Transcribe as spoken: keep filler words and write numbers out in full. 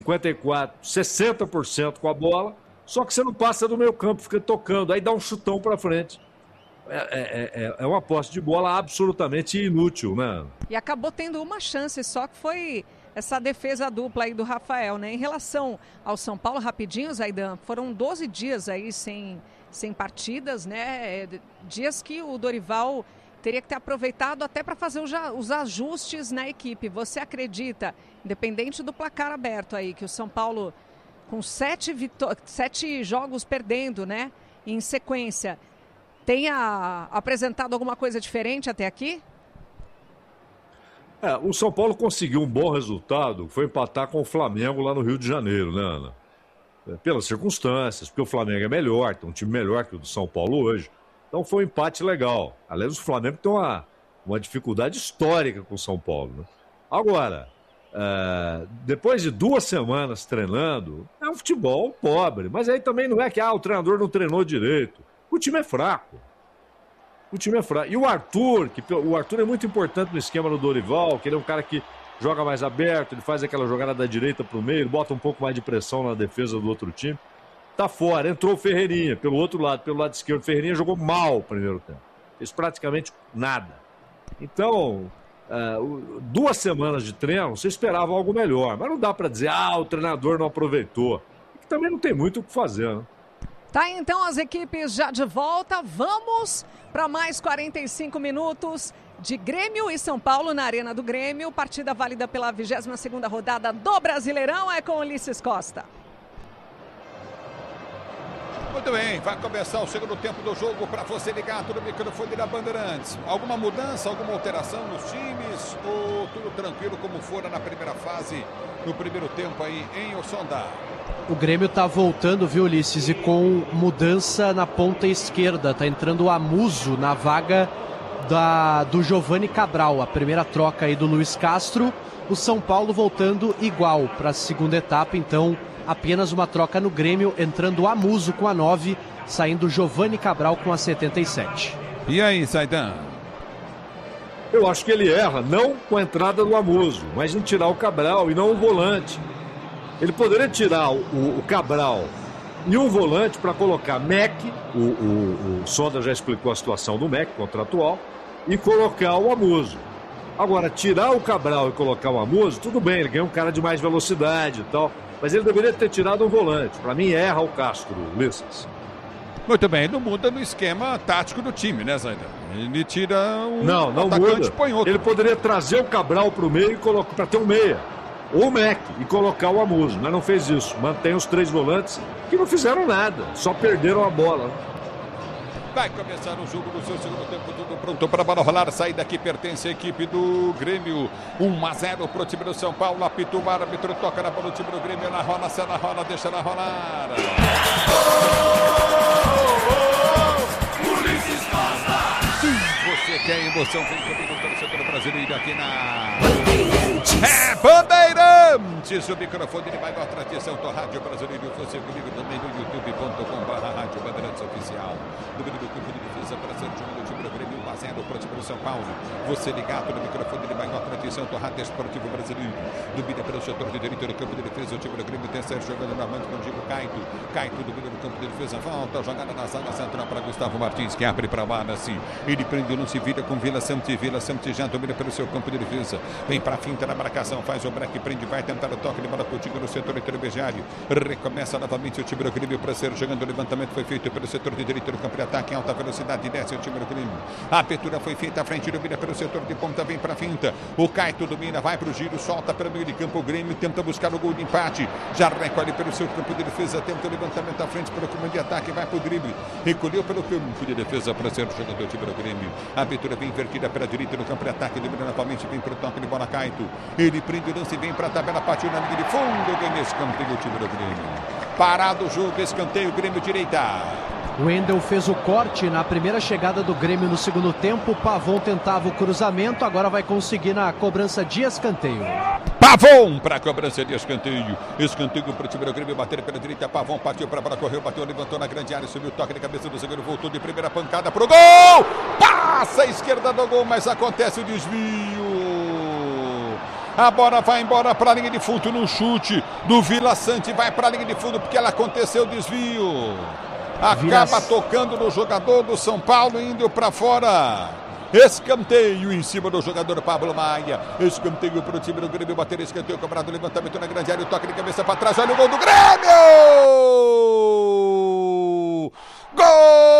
cinquenta e quatro, sessenta por cento com a bola, só que você não passa do meio campo, fica tocando, aí dá um chutão para frente. É, é, é uma posse de bola absolutamente inútil, né? E acabou tendo uma chance só, que foi essa defesa dupla aí do Rafael, né? Em relação ao São Paulo, rapidinho, Zaidan, foram doze dias aí sem, sem partidas, né? Dias que o Dorival teria que ter aproveitado até para fazer os ajustes na equipe. Você acredita, independente do placar aberto aí, que o São Paulo, com sete, vitó- sete jogos perdendo, né, em sequência, tenha apresentado alguma coisa diferente até aqui? É, o São Paulo conseguiu um bom resultado, foi empatar com o Flamengo lá no Rio de Janeiro, né, Ana? É, pelas circunstâncias, porque o Flamengo é melhor, tem um time melhor que o do São Paulo hoje. Então foi um empate legal. Aliás, o Flamengo tem uma, uma dificuldade histórica com o São Paulo, né? Agora, é, depois de duas semanas treinando, é um futebol pobre. Mas aí também não é que ah, o treinador não treinou direito. O time é fraco. O time é fraco. E o Arthur, que o Arthur é muito importante no esquema do Dorival, que ele é um cara que joga mais aberto, ele faz aquela jogada da direita para o meio, ele bota um pouco mais de pressão na defesa do outro time. Tá fora, entrou o Ferreirinha pelo outro lado, pelo lado esquerdo. O Ferreirinha jogou mal o primeiro tempo. Fez praticamente nada. Então, uh, duas semanas de treino, você esperava algo melhor. Mas não dá para dizer, ah, o treinador não aproveitou. Que também não tem muito o que fazer, né? Tá, então as equipes já de volta. Vamos para mais quarenta e cinco minutos de Grêmio e São Paulo na Arena do Grêmio. Partida válida pela vigésima segunda rodada do Brasileirão. É com Ulisses Costa. Muito bem, vai começar o segundo tempo do jogo para você ligado no microfone da Bandeirantes. Alguma mudança, alguma alteração nos times ou tudo tranquilo como fora na primeira fase, no primeiro tempo aí em Ossondá? O Grêmio tá voltando, viu, Ulisses, e com mudança na ponta esquerda. Tá entrando o Amuso na vaga da, do Giovani Cabral. A primeira troca aí do Luiz Castro. O São Paulo voltando igual para a segunda etapa, então apenas uma troca no Grêmio, entrando o Amuso com a nove, saindo o Giovani Cabral com a setenta e sete. E aí, Zaidan? Eu acho que ele erra, não com a entrada do Amuso, mas em tirar o Cabral e não o volante. Ele poderia tirar o, o, o Cabral e um volante para colocar Mac, o, o, o Sonda já explicou a situação do Mac, contratual, e colocar o Amuso. Agora, tirar o Cabral e colocar o Amuso, tudo bem, ele ganha um cara de mais velocidade e tal, mas ele deveria ter tirado um volante. Para mim, erra o Castro, Ulisses. Muito bem, não muda no esquema tático do time, né, Zaidan? Ele tira um não, não atacante muda. E põe outro. Ele poderia trazer o Cabral para o meio e colocar para ter um meia. Ou o Mac e colocar o Amuso, mas não fez isso. Mantém os três volantes que não fizeram nada, só perderam a bola. Vai começar o jogo no seu segundo tempo, tudo pronto para a bola rolar. Saída que pertence à equipe do Grêmio. um a zero para o time do São Paulo. Apitou o árbitro, toca na bola do time do Grêmio. Na rola, sai na rola, deixa ela rolar. Ulisses Costa! Você quer emoção? Vem comigo, torcedor brasileiro aqui na... É Bandeirantes! O microfone de maior tradição do Rádio Brasileiro. Você comigo também no youtube ponto com barra Rádio Bandeirantes Oficial. Número do campo de defesa para ser time do time do Grêmio, um a zero para o time do São Paulo. Você ligado no microfone de maior tradição do Rádio Esportivo Brasileiro. Domina pelo setor de direito do campo de defesa. O time do Grêmio tem Sérgio jogando na mão com o Diego Caito. Caito domina no campo de defesa. Volta a jogada na zaga central para Gustavo Martins, que abre para o Wallace. Ele prende no se vira com Vila Sante. Vila Sante já domina pelo seu campo de defesa. Vem para a finta na marcação, faz o break, prende, vai tentar o toque de bola contigo no setor intermediário. Recomeça novamente o time do Grêmio para ser jogando. O levantamento foi feito pelo setor de direito do campo de ataque em alta velocidade. Desce o time do Grêmio. A abertura foi feita à frente, domina pelo setor de ponta, vem para a finta. O Caito domina, vai para o giro, solta pelo meio de campo. O Grêmio tenta buscar o gol de empate. Já recolhe pelo seu campo de defesa, tenta o levantamento à frente pelo comando de ataque, vai para o drible. Recolheu pelo campo de defesa para ser jogando o time do Grêmio. A abertura vem invertida pela direita no campo de ataque, domina novamente, vem para o toque de bola Caito. Ele prende o lance, vem para a tabela, partiu na linha de fundo, ganha escanteio o time do Grêmio. Parado o jogo, escanteio, Grêmio direita. O Wendel fez o corte na primeira chegada do Grêmio no segundo tempo. Pavon tentava o cruzamento, agora vai conseguir na cobrança de escanteio. Pavon para a cobrança de escanteio. Escanteio para o time do Grêmio, bater pela direita. Pavon partiu para a bola, correu, bateu, levantou na grande área, subiu o toque de cabeça do zagueiro, voltou de primeira pancada para o gol. Passa a esquerda do gol, mas acontece o desvio. A bola vai embora para a linha de fundo no chute do Vila Sante. Vai para a linha de fundo porque ela aconteceu o desvio. Acaba tocando no jogador do São Paulo, indo para fora. Escanteio em cima do jogador Pablo Maia. Escanteio para o time do Grêmio. Bater escanteio, cobrado, levantamento na grande área. O toque de cabeça para trás. Olha o gol do Grêmio!